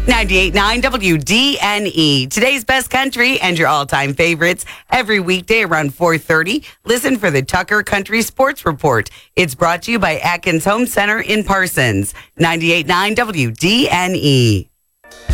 98.9 WDNE. Today's best country and your all-time favorites every weekday around 4:30. Listen for the Tucker Country Sports Report. It's brought to you by Atkins Home Center in Parsons. 98.9 WDNE.